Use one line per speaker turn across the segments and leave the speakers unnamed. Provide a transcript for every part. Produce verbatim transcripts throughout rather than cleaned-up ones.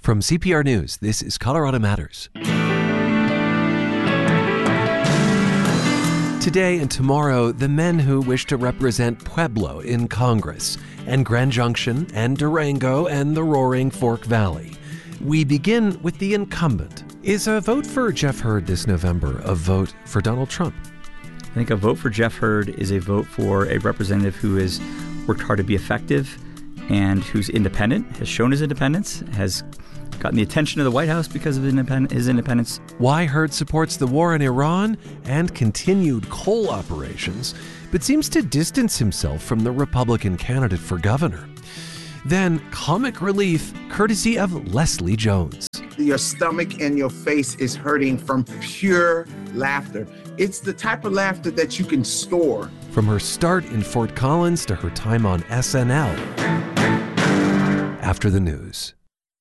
From C P R News, this is Colorado Matters. Today and tomorrow, the men who wish to represent Pueblo in Congress, and Grand Junction, and Durango, and the Roaring Fork Valley. We begin with the incumbent. Is a vote for Jeff Hurd this November a vote for Donald Trump?
I think a vote for Jeff Hurd is a vote for a representative who has worked hard to be effective and who's independent, has shown his independence, has gotten the attention of the White House because of his independence.
Why Hurd supports the war in Iran and continued coal operations, but seems to distance himself from the Republican candidate for governor. Then, comic relief courtesy of Leslie Jones.
Your stomach and your face is hurting from pure laughter. It's the type of laughter that you can store.
From her start in Fort Collins to her time on S N L. After the news.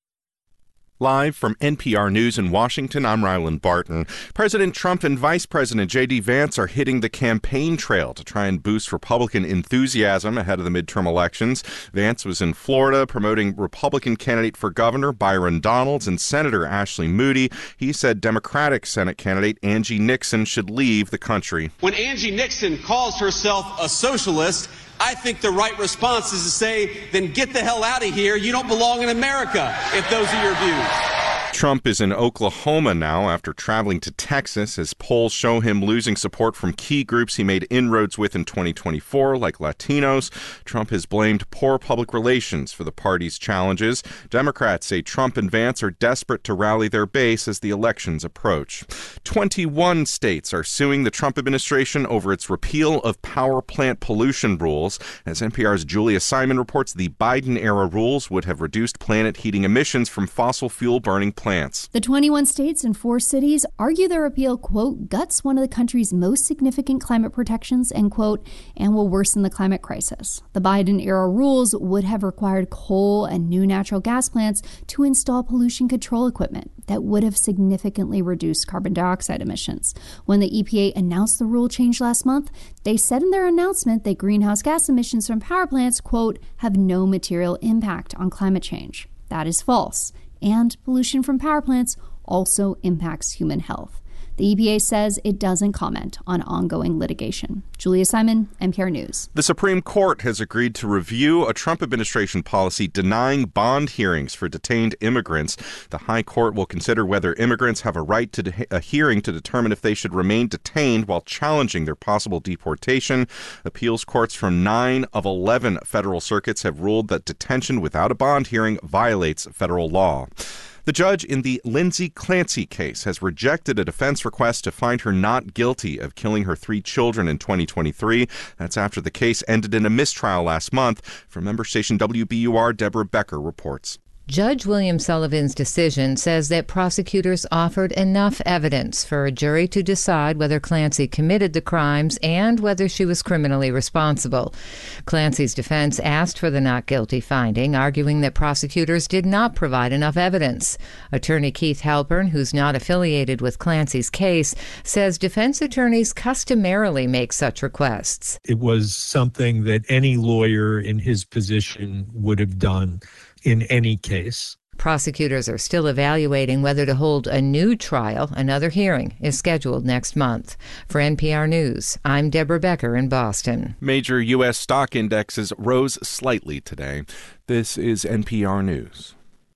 Live from N P R News in Washington, I'm Ryland Barton. President Trump and Vice President J D. Vance are hitting the campaign trail to try and boost Republican enthusiasm ahead of the midterm elections. Vance was in Florida promoting Republican candidate for governor Byron Donalds and Senator Ashley Moody. He said Democratic Senate candidate Angie Nixon should leave the country.
When Angie Nixon calls herself a socialist, I think the right response is to say, then get the hell out of here. You don't belong in America, if those are your views.
Trump is in Oklahoma now after traveling to Texas as polls show him losing support from key groups he made inroads with in twenty twenty-four, like Latinos. Trump has blamed poor public relations for the party's challenges. Democrats say Trump and Vance are desperate to rally their base as the elections approach. twenty-one states are suing the Trump administration over its repeal of power plant pollution rules. As N P R's Julia Simon reports, the Biden-era rules would have reduced planet heating emissions from fossil fuel burning plants. Plants.
The twenty-one states and four cities argue their repeal, quote, guts one of the country's most significant climate protections, end quote, and will worsen the climate crisis. The Biden-era rules would have required coal and new natural gas plants to install pollution control equipment that would have significantly reduced carbon dioxide emissions. When the E P A announced the rule change last month, they said in their announcement that greenhouse gas emissions from power plants, quote, have no material impact on climate change. That is false. And pollution from power plants also impacts human health. The E P A says it doesn't comment on ongoing litigation. Julia Simon, N P R News.
The Supreme Court has agreed to review a Trump administration policy denying bond hearings for detained immigrants. The High Court will consider whether immigrants have a right to de- a hearing to determine if they should remain detained while challenging their possible deportation. Appeals courts from nine of eleven federal circuits have ruled that detention without a bond hearing violates federal law. The judge in the Lindsay Clancy case has rejected a defense request to find her not guilty of killing her three children in twenty twenty-three. That's after the case ended in a mistrial last month. From member station W B U R, Deborah Becker reports.
Judge William Sullivan's decision says that prosecutors offered enough evidence for a jury to decide whether Clancy committed the crimes and whether she was criminally responsible. Clancy's defense asked for the not guilty finding, arguing that prosecutors did not provide enough evidence. Attorney Keith Halpern, who's not affiliated with Clancy's case, says defense attorneys customarily make such requests.
It was something that any lawyer in his position would have done in any case.
Prosecutors are still evaluating whether to hold a new trial. Another hearing is scheduled next month. For N P R News, I'm Deborah Becker in Boston.
Major U S stock indexes rose slightly today. This is N P R News.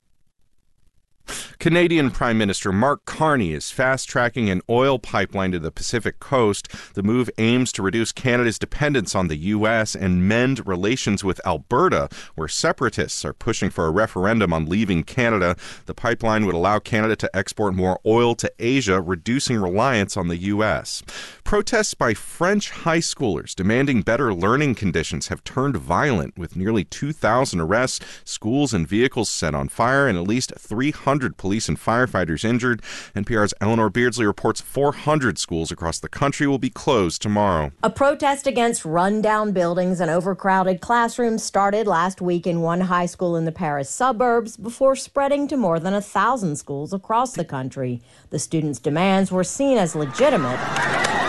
Canadian Prime Minister Mark Carney is fast-tracking an oil pipeline to the Pacific coast. The move aims to reduce Canada's dependence on the U S and mend relations with Alberta, where separatists are pushing for a referendum on leaving Canada. The pipeline would allow Canada to export more oil to Asia, reducing reliance on the U S. Protests by French high schoolers demanding better learning conditions have turned violent, with nearly two thousand arrests, schools and vehicles set on fire, and at least three hundred police and firefighters injured. N P R's Eleanor Beardsley reports four hundred schools across the country will be closed tomorrow.
A protest against run-down buildings and overcrowded classrooms started last week in one high school in the Paris suburbs before spreading to more than a thousand schools across the country. The students' demands were seen as legitimate.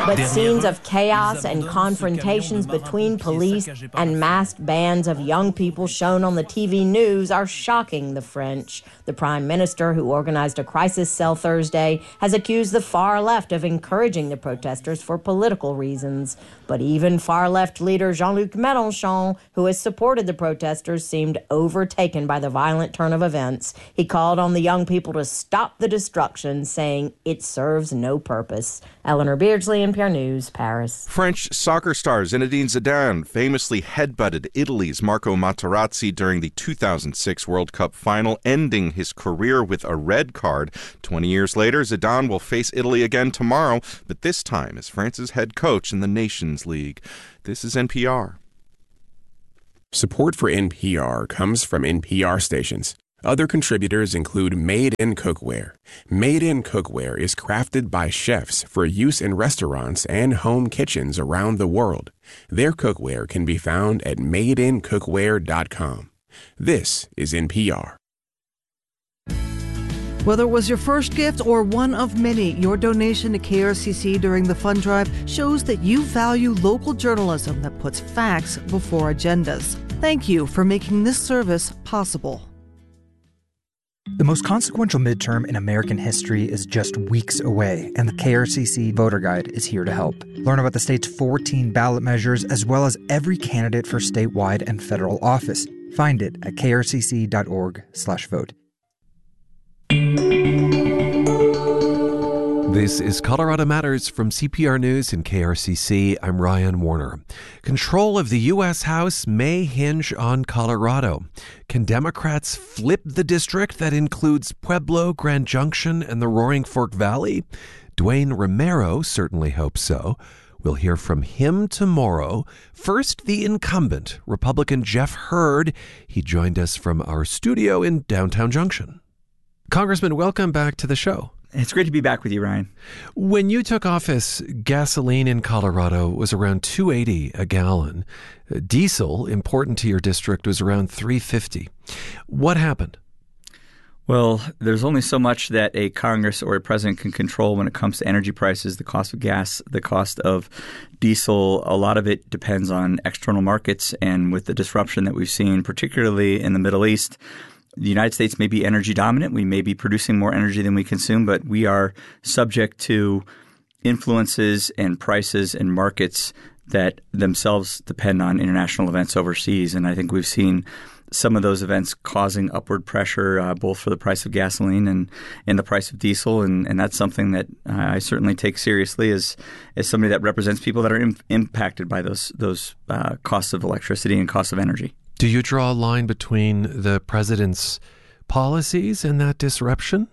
But scenes of chaos and confrontations between police and masked bands of young people shown on the T V news are shocking the French. The prime minister, who organized a crisis cell Thursday, has accused the far left of encouraging the protesters for political reasons. But even far-left leader Jean-Luc Mélenchon, who has supported the protesters, seemed overtaken by the violent turn of events. He called on the young people to stop the destruction, saying it serves no purpose. Eleanor Beardsley, N P R News, Paris.
French soccer star Zinedine Zidane famously headbutted Italy's Marco Materazzi during the two thousand six World Cup final, ending his career with a red card. Twenty years later, Zidane will face Italy again tomorrow, but this time as France's head coach in the Nations League. This is N P R.
Support for N P R comes from N P R stations. Other contributors include Made in Cookware. Made in Cookware is crafted by chefs for use in restaurants and home kitchens around the world. Their cookware can be found at made in cookware dot com. This is N P R.
Whether it was your first gift or one of many, your donation to K R C C during the fund drive shows that you value local journalism that puts facts before agendas. Thank you for making this service possible.
The most consequential midterm in American history is just weeks away, and the K R C C Voter Guide is here to help. Learn about the state's fourteen ballot measures as well as every candidate for statewide and federal office. Find it at k r c c dot org slash vote.
This is Colorado Matters from C P R News and K R C C. I'm Ryan Warner. Control of the U S House may hinge on Colorado. Can Democrats flip the district that includes Pueblo, Grand Junction, and the Roaring Fork Valley? Dwayne Romero certainly hopes so. We'll hear from him tomorrow. First, the incumbent, Republican Jeff Hurd. He joined us from our studio in downtown Junction. Congressman, welcome back to the show.
It's great to be back with you, Ryan.
When you took office, gasoline in Colorado was around two dollars and eighty cents a gallon. Diesel, important to your district, was around three dollars and fifty cents. What happened?
Well, there's only so much that a Congress or a president can control when it comes to energy prices, the cost of gas, the cost of diesel. A lot of it depends on external markets, and with the disruption that we've seen, particularly in the Middle East, the United States may be energy dominant. We may be producing more energy than we consume, but we are subject to influences and prices and markets that themselves depend on international events overseas. And I think we've seen some of those events causing upward pressure uh, both for the price of gasoline and, and the price of diesel. And, and that's something that uh, I certainly take seriously as, as somebody that represents people that are im- impacted by those, those uh, costs of electricity and costs of energy.
Do you draw a line between the president's policies and that disruption?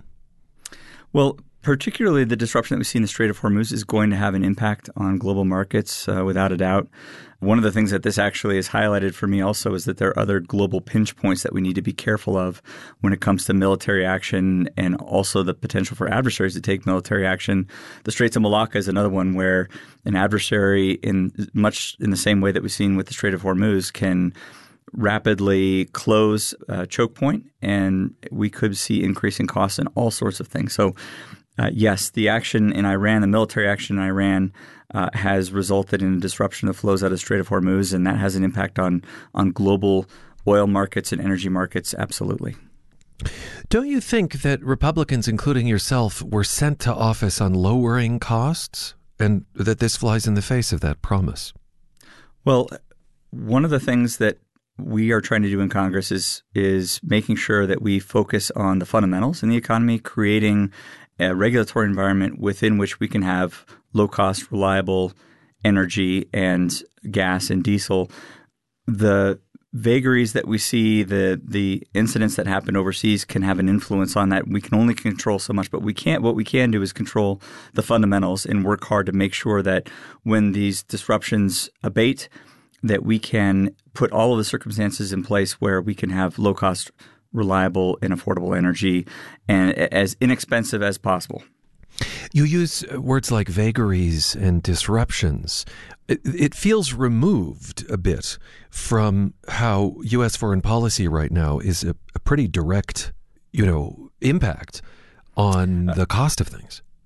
Well, particularly the disruption that we see in the Strait of Hormuz is going to have an impact on global markets, uh, without a doubt. One of the things that this actually has highlighted for me also is that there are other global pinch points that we need to be careful of when it comes to military action and also the potential for adversaries to take military action. The Straits of Malacca is another one where an adversary, in much in the same way that we've seen with the Strait of Hormuz, can rapidly close a choke point, and we could see increasing costs in all sorts of things. So, uh, yes, the action in Iran, the military action in Iran, uh, has resulted in a disruption of flows out of the Strait of Hormuz, and that has an impact on on global oil markets and energy markets, absolutely.
Don't you think that Republicans, including yourself, were sent to office on lowering costs, and that this flies in the face of that promise?
Well, one of the things that we are trying to do in Congress is is making sure that we focus on the fundamentals in the economy, creating a regulatory environment within which we can have low-cost, reliable energy and gas and diesel. The vagaries that we see, the the incidents that happen overseas can have an influence on that. We can only control so much, but we can't. What we can do is control the fundamentals and work hard to make sure that when these disruptions abate, that we can put all of the circumstances in place where we can have low-cost, reliable, and affordable energy and as inexpensive as possible.
You use words like vagaries and disruptions. It, it feels removed a bit from how U S foreign policy right now is a, a pretty direct, you know, impact on the cost of things.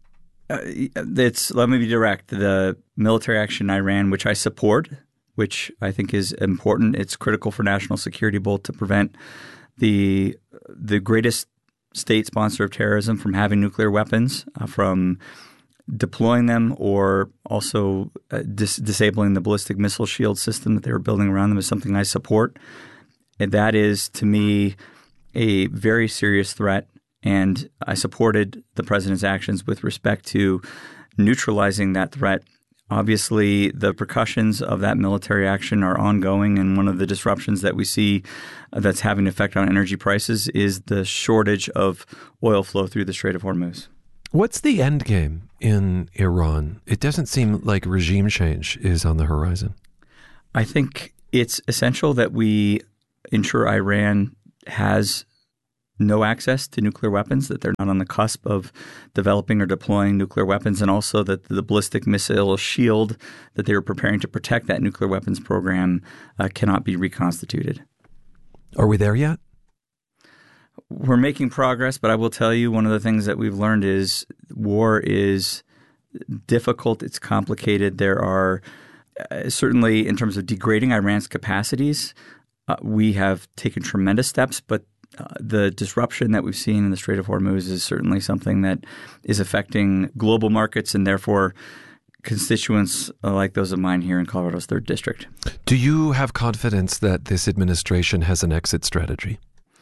Uh, it's, let me be direct. The military action in Iran, which I support, which I think is important, it's critical for national security, both to prevent the the greatest state sponsor of terrorism from having nuclear weapons, uh, from deploying them, or also uh, dis- disabling the ballistic missile shield system that they were building around them, is something I support. And that is, to me, a very serious threat. And I supported the president's actions with respect to neutralizing that threat. Obviously, the repercussions of that military action are ongoing, and one of the disruptions that we see that's having an effect on energy prices is the shortage of oil flow through the Strait of Hormuz.
What's the end game in Iran? It doesn't seem like regime change is on the horizon.
I think it's essential that we ensure Iran has no access to nuclear weapons, that they're not on the cusp of developing or deploying nuclear weapons, and also that the ballistic missile shield that they were preparing to protect that nuclear weapons program uh, cannot be reconstituted.
Are we there yet?
We're making progress, but I will tell you one of the things that we've learned is war is difficult. It's complicated. There are uh, certainly, in terms of degrading Iran's capacities, uh, we have taken tremendous steps, but Uh, the disruption that we've seen in the Strait of Hormuz is certainly something that is affecting global markets and therefore constituents uh, like those of mine here in Colorado's third District.
Do you have confidence that this administration has an exit strategy?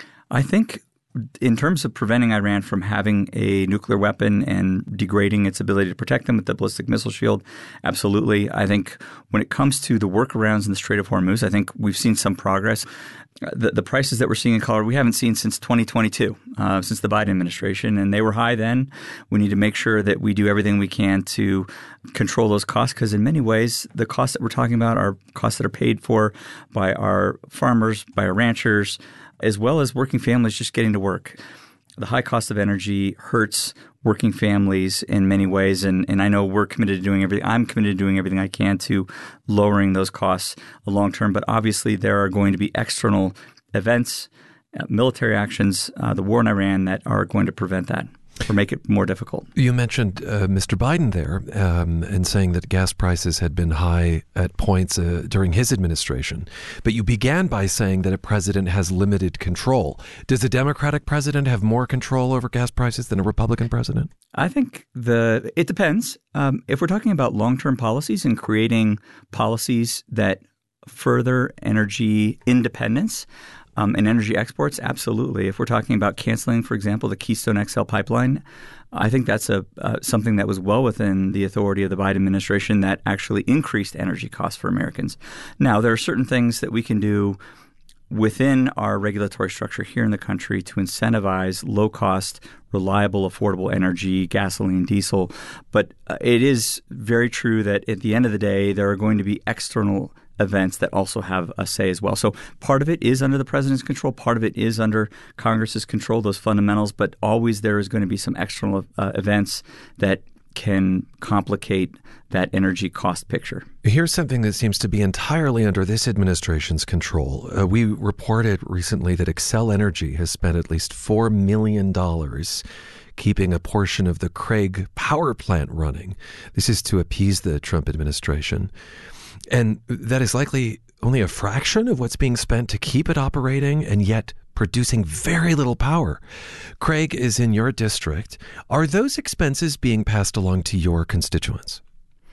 I think in terms of preventing Iran from having a nuclear weapon and degrading its ability to protect them with the ballistic missile shield, absolutely. I think when it comes to the workarounds in the Strait of Hormuz, I think we've seen some progress. The, the prices that we're seeing in Colorado, we haven't seen since twenty twenty-two, uh, since the Biden administration, and they were high then. We need to make sure that we do everything we can to control those costs, because in many ways, the costs that we're talking about are costs that are paid for by our farmers, by our ranchers, as well as working families just getting to work. The high cost of energy hurts working families in many ways, and, and I know we're committed to doing everything. I'm committed to doing everything I can to lowering those costs long term. But obviously, there are going to be external events, uh, military actions, uh, the war in Iran that are going to prevent that or make it more difficult.
You mentioned uh, Mister Biden there um, and saying that gas prices had been high at points uh, during his administration. But you began by saying that a president has limited control. Does a Democratic president have more control over gas prices than a Republican president?
I think the it depends. Um, if we're talking about long-term policies and creating policies that further energy independence, Um, and energy exports, absolutely. If we're talking about canceling, for example, the Keystone X L pipeline, I think that's a uh, something that was well within the authority of the Biden administration that actually increased energy costs for Americans. Now, there are certain things that we can do within our regulatory structure here in the country to incentivize low-cost, reliable, affordable energy, gasoline, diesel. But uh, it is very true that at the end of the day, there are going to be external events that also have a say as well. So part of it is under the president's control. Part of it is under Congress's control, those fundamentals. But always there is going to be some external uh, events that can complicate that energy cost picture.
Here's something that seems to be entirely under this administration's control. Uh, we reported recently that Xcel Energy has spent at least four million dollars keeping a portion of the Craig power plant running. This is to appease the Trump administration. And that is likely only a fraction of what's being spent to keep it operating and yet producing very little power. Craig is in your district. Are those expenses being passed along to your constituents?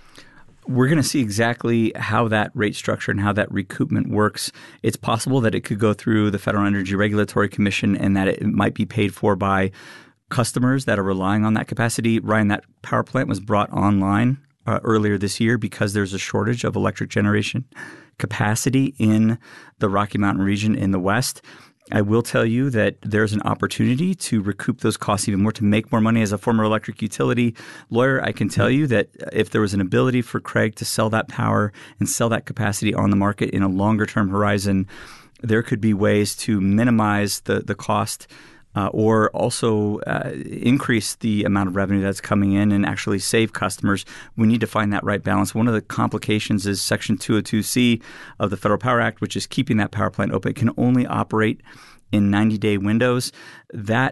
We're going to see exactly how that rate structure and how that recoupment works. It's possible that it could go through the Federal Energy Regulatory Commission and that it might be paid for by customers that are relying on that capacity. Ryan, that power plant was brought online Uh, earlier this year because there's a shortage of electric generation capacity in the Rocky Mountain region in the West. I will tell you that there's an opportunity to recoup those costs even more, to make more money. As a former electric utility lawyer, I can tell you that if there was an ability for Craig to sell that power and sell that capacity on the market in a longer-term horizon, there could be ways to minimize the, the cost Uh, or also uh, increase the amount of revenue that's coming in and actually save customers. We need to find that right balance. One of the complications is Section two oh two C of the Federal Power Act, which is keeping that power plant open. It can only operate in ninety-day windows. That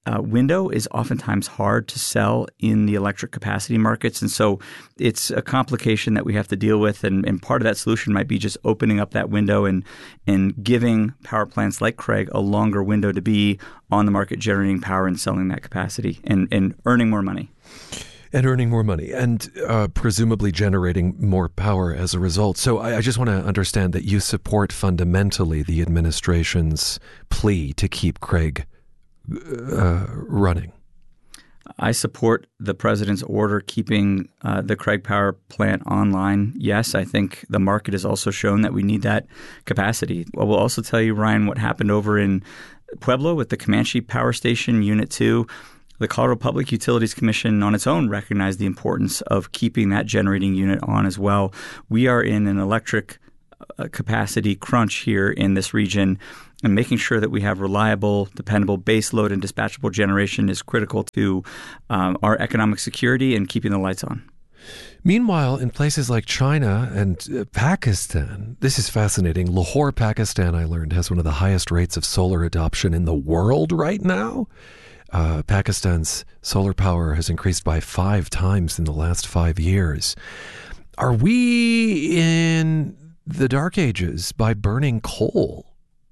uh, window is oftentimes hard to sell in the electric capacity markets. And so it's a complication that we have to deal with. And, and part of that solution might be just opening up that window and, and giving power plants like Craig a longer window to be on the market generating power and selling that capacity and, and earning more money.
And earning more money and uh, presumably generating more power as a result. So I, I just want to understand that you support fundamentally the administration's plea to keep Craig uh, running.
I support the president's order keeping uh, the Craig Power Plant online. Yes, I think the market has also shown that we need that capacity. I will also tell you, Ryan, what happened over in Pueblo with the Comanche Power Station Unit two. The Colorado Public Utilities Commission on its own recognized the importance of keeping that generating unit on as well. We are in an electric uh, capacity crunch here in this region, and making sure that we have reliable, dependable baseload and dispatchable generation is critical to um, our economic security and keeping the lights on.
Meanwhile, in places like China and uh, Pakistan, this is fascinating. Lahore, Pakistan, I learned, has one of the highest rates of solar adoption in the world right now. Uh, Pakistan's solar power has increased by five times in the last five years. Are we in the dark ages by burning coal?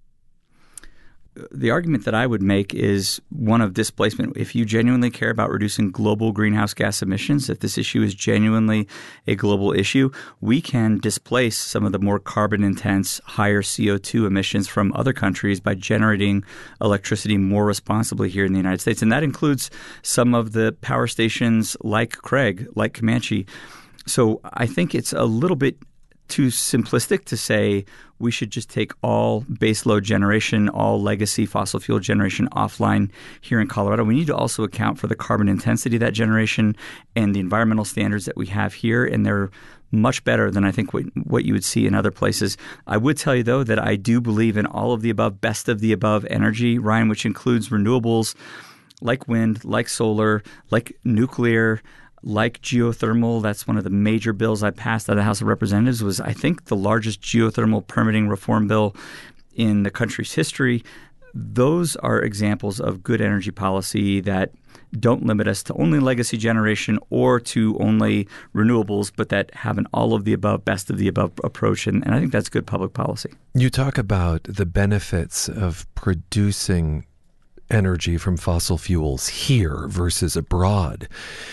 The argument that I would make is one of displacement. If you genuinely care about reducing global greenhouse gas emissions, if this issue is genuinely a global issue, we can displace some of the more carbon-intense, higher C O two emissions from other countries by generating electricity more responsibly here in the United States. And that includes some of the power stations like Craig, like Comanche. So I think it's a little bit too simplistic to say we should just take all baseload generation, all legacy fossil fuel generation offline here in Colorado. We need to also account for the carbon intensity of that generation and the environmental standards that we have here, and they're much better than I think what, what you would see in other places. I would tell you, though, that I do believe in all of the above, best of the above energy, Ryan, which includes renewables like wind, like solar, like nuclear, like geothermal. That's one of the major bills I passed out of the House of Representatives. Was, I think, the largest geothermal permitting reform bill in the country's history. Those are examples of good energy policy that don't limit us to only legacy generation or to only renewables, but that have an all of the above, best of the above approach. And, and I think that's good public policy.
You talk about the benefits of producing energy from fossil fuels here versus abroad.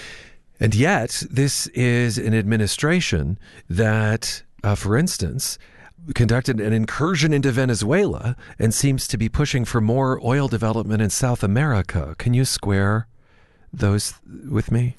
And yet, this is an administration that, uh, for instance, conducted an incursion into Venezuela and seems to be pushing for more oil development in South America. Can you square those with me?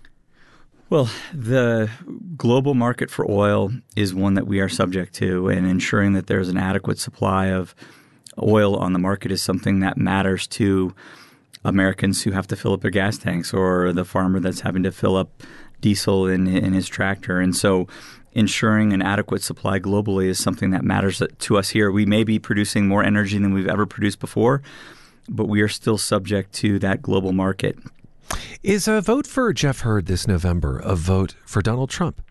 Well, the global market for oil is one that we are subject to, and ensuring that there's an adequate supply of oil on the market is something that matters to Americans who have to fill up their gas tanks, or the farmer that's having to fill up diesel in, in his tractor. And so ensuring an adequate supply globally is something that matters to us here. We may be producing more energy than we've ever produced before, but we are still subject to that global market.
Is a vote for Jeff Hurd this November a vote for Donald Trump?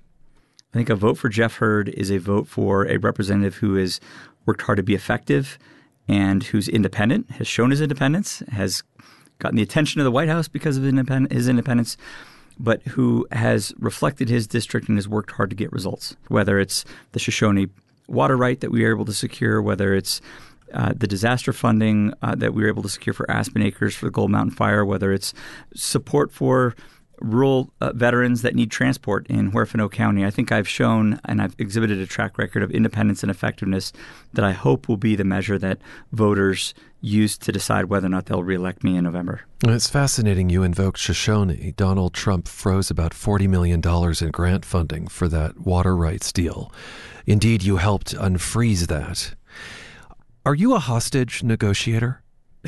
I think a vote for Jeff Hurd is a vote for a representative who has worked hard to be effective and who's independent, has shown his independence, has gotten the attention of the White House because of independent, his independence, but who has reflected his district and has worked hard to get results, whether it's the Shoshone water right that we were able to secure, whether it's uh, the disaster funding uh, that we were able to secure for Aspen Acres for the Gold Mountain Fire, whether it's support for rural uh, veterans that need transport in Huerfano County. I think I've shown and I've exhibited a track record of independence and effectiveness that I hope will be the measure that voters use to decide whether or not they'll reelect me in November.
It's fascinating you invoked Shoshone. Donald Trump froze about forty million dollars in grant funding for that water rights deal. Indeed, you helped unfreeze that. Are you a hostage negotiator?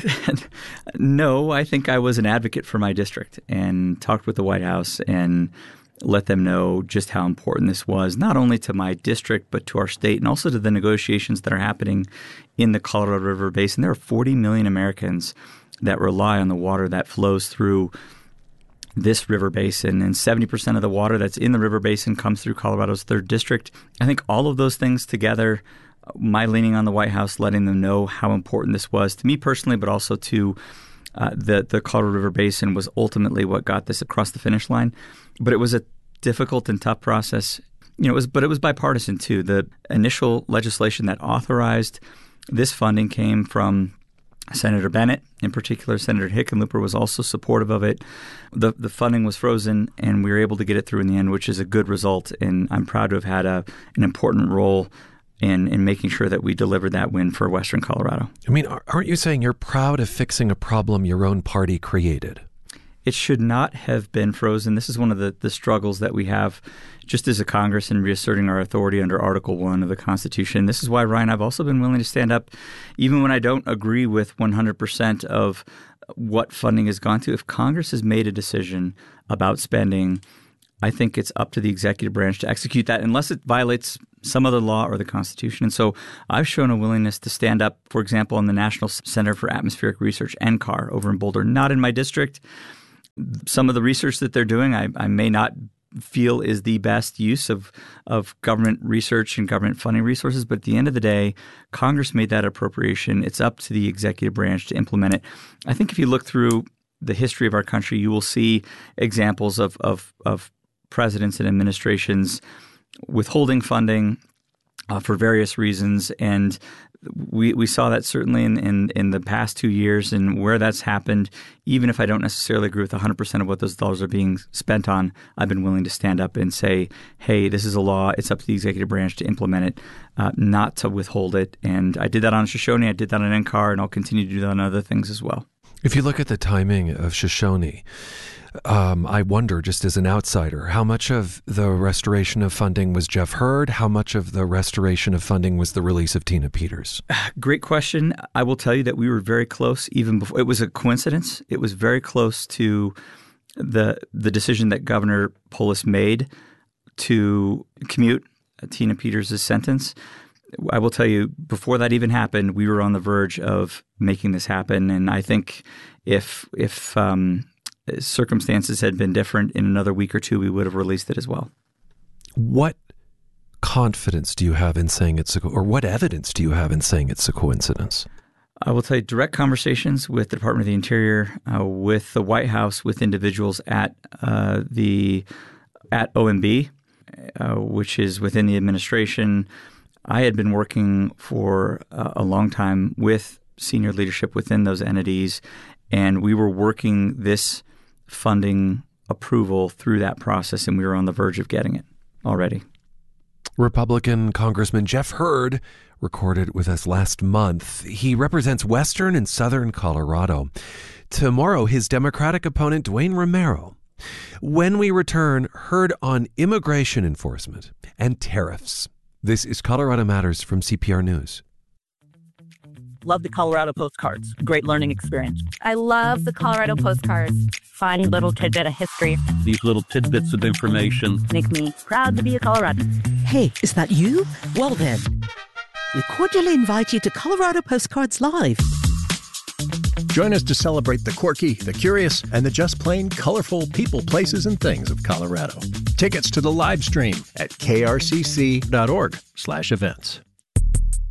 No, I think I was an advocate for my district and talked with the White House and let them know just how important this was, not only to my district, but to our state and also to the negotiations that are happening in the Colorado River Basin. There are forty million Americans that rely on the water that flows through this river basin, and seventy percent of the water that's in the river basin comes through Colorado's third district. I think all of those things together, my leaning on the White House, letting them know how important this was to me personally, but also to Uh, the, the Colorado River Basin was ultimately what got this across the finish line. But it was a difficult and tough process. You know, it was, but it was bipartisan, too. The initial legislation that authorized this funding came from Senator Bennett. In particular, Senator Hickenlooper was also supportive of it. The the funding was frozen, and we were able to get it through in the end, which is a good result. And I'm proud to have had a, an important role in, in making sure that we delivered that win for Western Colorado.
I mean, aren't you saying you're proud of fixing a problem your own party created?
It should not have been frozen. This is one of the, the struggles that we have just as a Congress in reasserting our authority under Article one of the Constitution. This is why, Ryan, I've also been willing to stand up even when I don't agree with one hundred percent of what funding has gone to. If Congress has made a decision about spending, I think it's up to the executive branch to execute that unless it violates some other law or the Constitution. And so I've shown a willingness to stand up, for example, on the National Center for Atmospheric Research, N C A R, over in Boulder, not in my district. Some of the research that they're doing, I, I may not feel is the best use of, of government research and government funding resources. But at the end of the day, Congress made that appropriation. It's up to the executive branch to implement it. I think if you look through the history of our country, you will see examples of, of, of presidents and administrations withholding funding uh, for various reasons. And we we saw that certainly in, in, in the past two years and where that's happened. Even if I don't necessarily agree with one hundred percent of what those dollars are being spent on, I've been willing to stand up and say, hey, this is a law. It's up to the executive branch to implement it, uh, not to withhold it. And I did that on Shoshone. I did that on N C A R, and I'll continue to do that on other things as well.
If you look at the timing of Shoshone, Um, I wonder, just as an outsider, how much of the restoration of funding was Jeff Hurd? How much of the restoration of funding was the release of Tina Peters?
Great question. I will tell you that we were very close even before. It was a coincidence. It was very close to the the decision that Governor Polis made to commute Tina Peters' sentence. I will tell you, before that even happened, we were on the verge of making this happen. And I think if if um, circumstances had been different, in another week or two, we would have released it as well.
What confidence do you have in saying it's a, or what evidence do you have in saying it's a coincidence?
I will tell you, direct conversations with the Department of the Interior, uh, with the White House, with individuals at uh, the at O M B, uh, which is within the administration. I had been working for uh, a long time with senior leadership within those entities, and we were working this funding approval through that process, and we were on the verge of getting it already.
Republican Congressman Jeff Hurd recorded with us last month. He represents Western and Southern Colorado. Tomorrow, his Democratic opponent, Dwayne Romero. When we return, Hurd on immigration enforcement and tariffs. This is Colorado Matters from C P R News.
Love the Colorado postcards. Great learning experience.
I love the Colorado postcards. Fun little tidbit of history.
These little tidbits of information
make me proud to be a Coloradan.
Hey, is that you? Well then, we cordially invite you to Colorado Postcards Live.
Join us to celebrate the quirky, the curious, and the just plain colorful people, places, and things of Colorado. Tickets to the live stream at krcc.org slash events.